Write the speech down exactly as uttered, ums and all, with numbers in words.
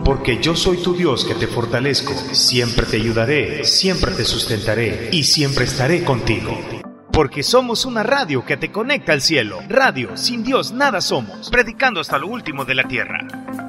Porque yo soy tu Dios que te fortalezco, siempre te ayudaré, siempre te sustentaré y siempre estaré contigo. Porque somos una radio que te conecta al cielo. Radio, sin Dios nada somos, predicando hasta lo último de la tierra.